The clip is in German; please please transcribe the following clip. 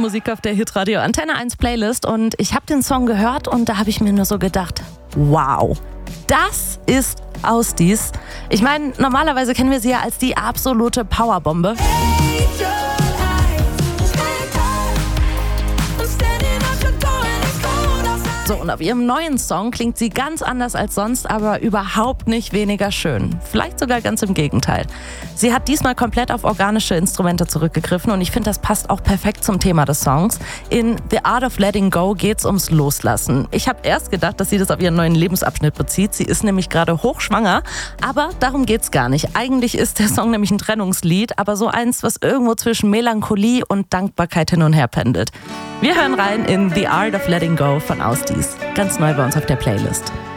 Musik auf der Hitradio Antenne 1 Playlist und ich habe den Song gehört und da habe ich mir nur so gedacht, wow, das ist Ausdies. Ich meine, normalerweise kennen wir sie ja als die absolute Powerbombe. So, und auf ihrem neuen Song klingt sie ganz anders als sonst, aber überhaupt nicht weniger schön. Vielleicht sogar ganz im Gegenteil. Sie hat diesmal komplett auf organische Instrumente zurückgegriffen und ich finde, das passt auch perfekt zum Thema des Songs. In The Art of Letting Go geht's ums Loslassen. Ich habe erst gedacht, dass sie das auf ihren neuen Lebensabschnitt bezieht. Sie ist nämlich gerade hochschwanger, aber darum geht's gar nicht. Eigentlich ist der Song nämlich ein Trennungslied, aber so eins, was irgendwo zwischen Melancholie und Dankbarkeit hin und her pendelt. Wir hören rein in The Art of Letting Go von Ausdies. Ganz neu bei uns auf der Playlist.